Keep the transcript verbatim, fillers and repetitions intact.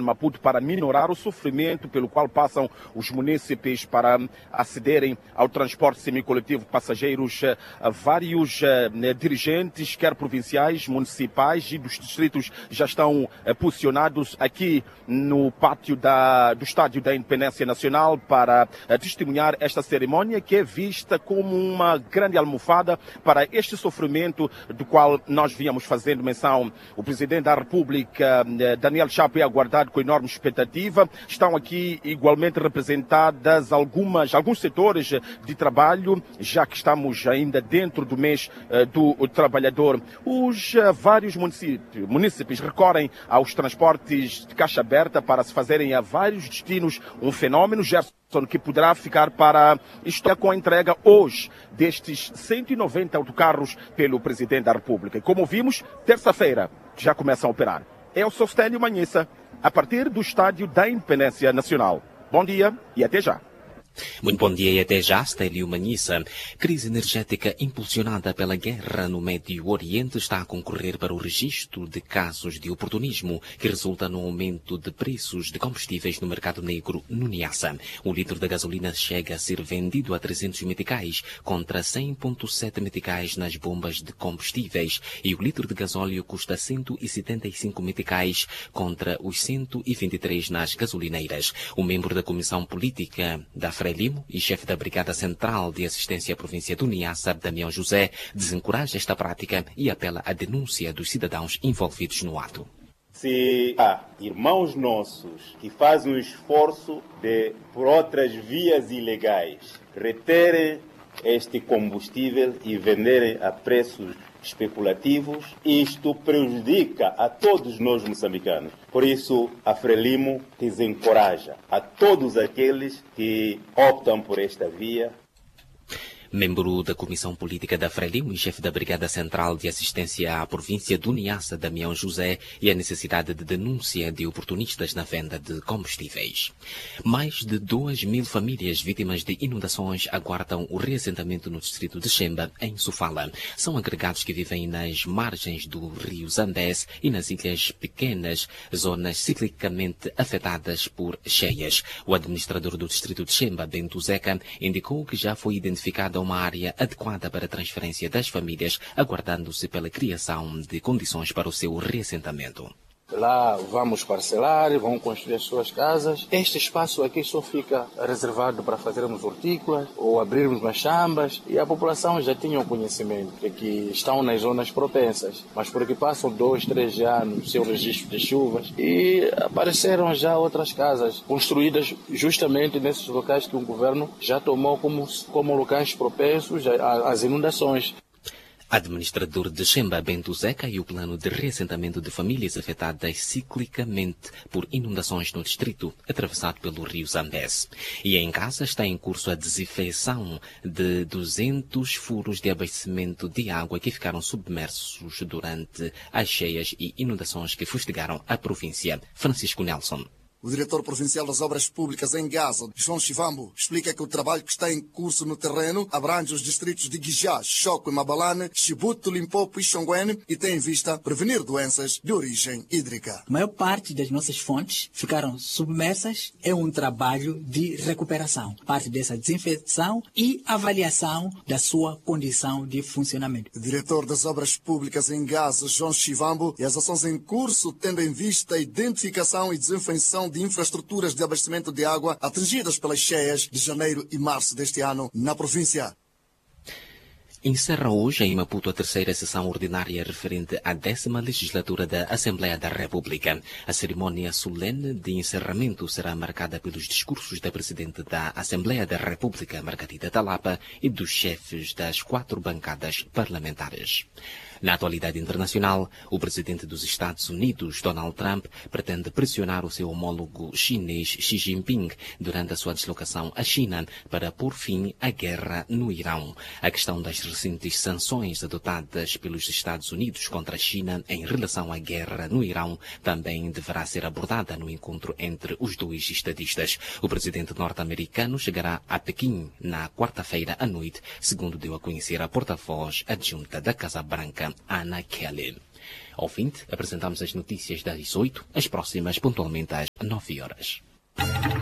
Maputo para minorar o sofrimento pelo qual passam os munícipes para acederem ao transporte semicoletivo de passageiros. Vários dirigentes, quer provinciais, municipais e dos distritos, já estão posicionados aqui no pátio da, do Estádio da Independência Nacional para testemunhar esta cerimónia, que é vista como uma grande almofada para este sofrimento do qual nós víamos fazendo menção. O Presidente da República, Daniel Chapo, é aguardado com enorme expectativa. Estão aqui igualmente representadas algumas, alguns setores de trabalho, já que estamos ainda dentro do mês do trabalhador. Os vários municípios, munícipes recorrem aos transportes de caixa aberta para se fazerem a vários destinos, um fenômeno, Gerson, que poderá ficar para isto com a entrega hoje destes cento e noventa autocarros pelo Presidente da República. E como vimos, terça-feira já começam a operar. É o Sostênio Manhissa, a partir do Estádio da Independência Nacional. Bom dia e até já. Muito bom dia e até já, Stélio Manhissa. Crise energética impulsionada pela guerra no Médio Oriente está a concorrer para o registro de casos de oportunismo que resulta no aumento de preços de combustíveis no mercado negro no Niassa. O litro de gasolina chega a ser vendido a trezentos meticais contra cem vírgula sete meticais nas bombas de combustíveis e o litro de gasóleo custa cento e setenta e cinco meticais contra os cento e vinte e três nas gasolineiras. O membro da Comissão Política da Frelimo e chefe da Brigada Central de Assistência à Província do Niassa, Damião José, desencoraja esta prática e apela à denúncia dos cidadãos envolvidos no ato. Se há irmãos nossos que fazem um esforço de, por outras vias ilegais, reterem este combustível e venderem a preços especulativos, isto prejudica a todos nós moçambicanos. Por isso, a Frelimo desencoraja a todos aqueles que optam por esta via. Membro da Comissão Política da Frelimo e chefe da Brigada Central de Assistência à Província do Niassa, Damião José, e a necessidade de denúncia de oportunistas na venda de combustíveis. Mais de duas mil famílias vítimas de inundações aguardam o reassentamento no distrito de Xemba, em Sofala. São agregados que vivem nas margens do rio Zambés e nas ilhas pequenas, zonas ciclicamente afetadas por cheias. O administrador do distrito de Xemba, Bento Zeca, indicou que já foi identificada uma área adequada para a transferência das famílias, aguardando-se pela criação de condições para o seu reassentamento. Lá vamos parcelar, vão construir as suas casas. Este espaço aqui só fica reservado para fazermos hortícolas ou abrirmos machambas, e a população já tinha o conhecimento de que estão nas zonas propensas, mas porque passam dois, três anos sem o registro de chuvas e apareceram já outras casas construídas justamente nesses locais que o governo já tomou como, como locais propensos às inundações. Administrador de Xemba, Bento Zeca, e o plano de reassentamento de famílias afetadas ciclicamente por inundações no distrito, atravessado pelo rio Zambés. E em casa está em curso a desinfecção de duzentos furos de abastecimento de água que ficaram submersos durante as cheias e inundações que fustigaram a província. Francisco Nelson. O diretor provincial das Obras Públicas em Gaza, João Chivambo, explica que o trabalho que está em curso no terreno abrange os distritos de Guijá, Choco e Mabalane, Chibuto, Limpopo e Xonguene e tem em vista prevenir doenças de origem hídrica. A maior parte das nossas fontes ficaram submersas. É um trabalho de recuperação, parte dessa desinfecção e avaliação da sua condição de funcionamento. O diretor das Obras Públicas em Gaza, João Chivambo, e as ações em curso tendo em vista a identificação e desinfecção de infraestruturas de abastecimento de água atingidas pelas cheias de janeiro e março deste ano na província. Encerra hoje em Maputo a terceira sessão ordinária referente à décima legislatura da Assembleia da República. A cerimónia solene de encerramento será marcada pelos discursos da Presidente da Assembleia da República, Margarida Talapa, e dos chefes das quatro bancadas parlamentares. Na atualidade internacional, o presidente dos Estados Unidos, Donald Trump, pretende pressionar o seu homólogo chinês Xi Jinping durante a sua deslocação à China para pôr fim à guerra no Irão. A questão das recentes sanções adotadas pelos Estados Unidos contra a China em relação à guerra no Irão também deverá ser abordada no encontro entre os dois estadistas. O presidente norte-americano chegará a Pequim na quarta-feira à noite, segundo deu a conhecer a porta-voz adjunta da Casa Branca, Anna Kelly. Ao fim, apresentamos as notícias das oito, as próximas pontualmente às nove horas.